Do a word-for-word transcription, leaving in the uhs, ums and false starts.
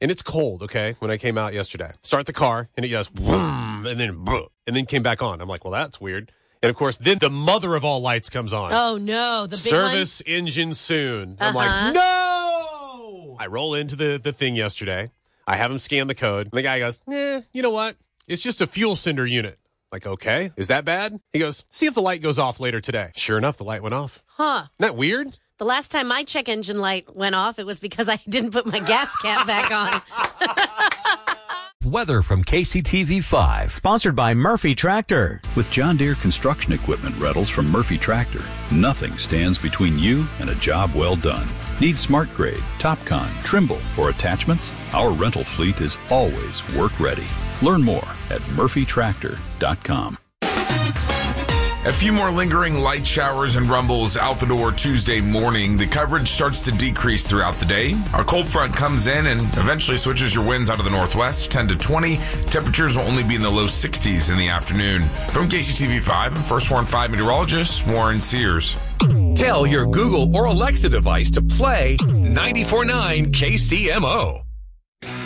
and it's cold, okay, when I came out yesterday. Start the car, and it goes, boom, and then, boom, and then came back on. I'm like, well, that's weird. And, of course, then the mother of all lights comes on. Oh, no, the big Service one? engine soon. Uh-huh. I'm like, no! I roll into the, the thing yesterday. I have him scan the code. And the guy goes, eh, you know what? It's just a fuel sender unit. Like, okay, is that bad? He goes, see if the light goes off later today. Sure enough, the light went off. Huh. Isn't that weird? The last time my check engine light went off, it was because I didn't put my gas cap back on. Weather from K C T V five. Sponsored by Murphy Tractor. With John Deere construction equipment rentals from Murphy Tractor, nothing stands between you and a job well done. Need Smart Grade, TopCon, Trimble, or attachments? Our rental fleet is always work ready. Learn more at murphy tractor dot com. A few more lingering light showers and rumbles out the door Tuesday morning. The coverage starts to decrease throughout the day. Our cold front comes in and eventually switches your winds out of the northwest, ten to twenty. Temperatures will only be in the low sixties in the afternoon. From K C T V five, First Warn five meteorologist Warren Sears. Tell your Google or Alexa device to play ninety-four point nine K C M O.